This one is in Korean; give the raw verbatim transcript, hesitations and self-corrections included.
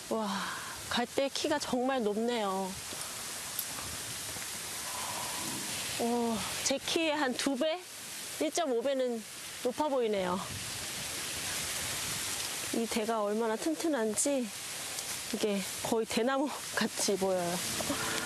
와, 갈대 키가 정말 높네요. 오, 제 키의 한 두 배? 일 점 오 배는 높아 보이네요. 이 대가 얼마나 튼튼한지 이게 거의 대나무 같이 보여요.